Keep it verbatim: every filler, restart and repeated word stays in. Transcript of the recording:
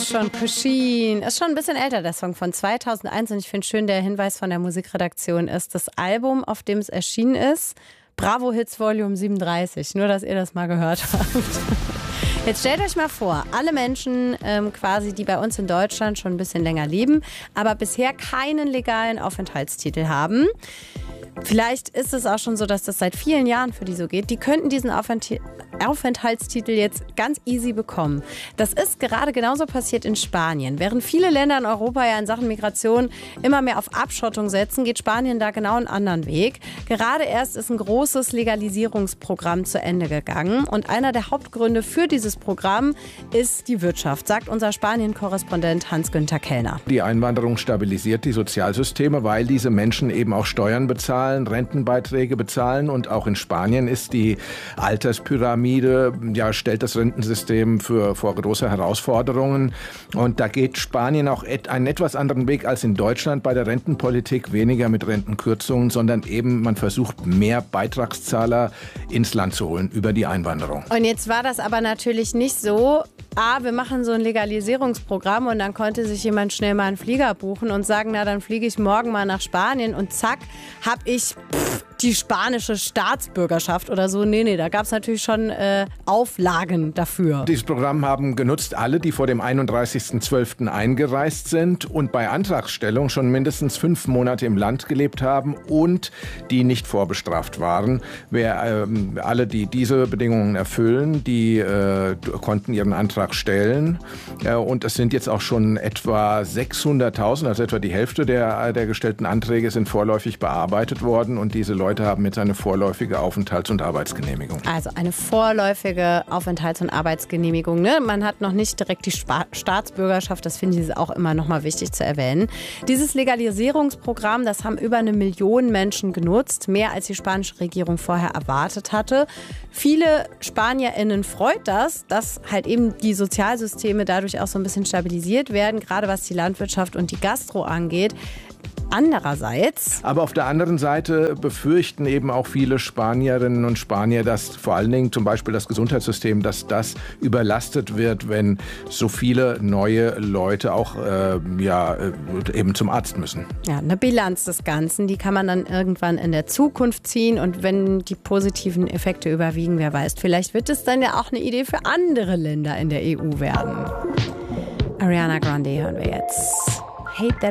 John Cusheen. Ist schon ein bisschen älter, der Song von zweitausendeins. Und ich finde schön, der Hinweis von der Musikredaktion ist, das Album, auf dem es erschienen ist, Bravo Hits Volume siebenunddreißig. Nur, dass ihr das mal gehört habt. Jetzt stellt euch mal vor, alle Menschen ähm, quasi, die bei uns in Deutschland schon ein bisschen länger leben, aber bisher keinen legalen Aufenthaltstitel haben. Vielleicht ist es auch schon so, dass das seit vielen Jahren für die so geht. Die könnten diesen Aufenth- Aufenthaltstitel jetzt ganz easy bekommen. Das ist gerade genauso passiert in Spanien. Während viele Länder in Europa ja in Sachen Migration immer mehr auf Abschottung setzen, geht Spanien da genau einen anderen Weg. Gerade erst ist ein großes Legalisierungsprogramm zu Ende gegangen. Und einer der Hauptgründe für dieses Programm ist die Wirtschaft, sagt unser Spanien-Korrespondent Hans-Günther Kellner. Die Einwanderung stabilisiert die Sozialsysteme, weil diese Menschen eben auch Steuern bezahlen, Rentenbeiträge bezahlen, und auch in Spanien ist die Alterspyramide, ja, stellt das Rentensystem für, vor große Herausforderungen, und da geht Spanien auch et, einen etwas anderen Weg als in Deutschland bei der Rentenpolitik, weniger mit Rentenkürzungen, sondern eben man versucht, mehr Beitragszahler ins Land zu holen über die Einwanderung. Und jetzt war das aber natürlich nicht so, ah, wir machen so ein Legalisierungsprogramm und dann konnte sich jemand schnell mal einen Flieger buchen und sagen, na, dann fliege ich morgen mal nach Spanien und zack, hab ich pff, die spanische Staatsbürgerschaft oder so. Nee, nee, da gab es natürlich schon äh, Auflagen dafür. Dieses Programm haben genutzt alle, die vor dem einunddreißigsten zwölften eingereist sind und bei Antragstellung schon mindestens fünf Monate im Land gelebt haben und die nicht vorbestraft waren. Wer, äh, alle, die diese Bedingungen erfüllen, die äh, konnten ihren Antrag stellen. Äh, und es sind jetzt auch schon etwa sechshunderttausend, also etwa die Hälfte der, der gestellten Anträge sind vorläufig bearbeitet worden, und diese Leute haben jetzt eine vorläufige Aufenthalts- und Arbeitsgenehmigung. Also eine vorläufige Aufenthalts- und Arbeitsgenehmigung. Ne? Man hat noch nicht direkt die Spa- Staatsbürgerschaft, das finde ich auch immer noch mal wichtig zu erwähnen. Dieses Legalisierungsprogramm, das haben über eine Million Menschen genutzt, mehr als die spanische Regierung vorher erwartet hatte. Viele SpanierInnen freut das, dass halt eben die Sozialsysteme dadurch auch so ein bisschen stabilisiert werden, gerade was die Landwirtschaft und die Gastro angeht. Andererseits. Aber auf der anderen Seite befürchten eben auch viele Spanierinnen und Spanier, dass vor allen Dingen zum Beispiel das Gesundheitssystem, dass das überlastet wird, wenn so viele neue Leute auch äh, ja, eben zum Arzt müssen. Ja, eine Bilanz des Ganzen, die kann man dann irgendwann in der Zukunft ziehen. Und wenn die positiven Effekte überwiegen, wer weiß, vielleicht wird es dann ja auch eine Idee für andere Länder in der E U werden. Ariana Grande hören wir jetzt. Hate that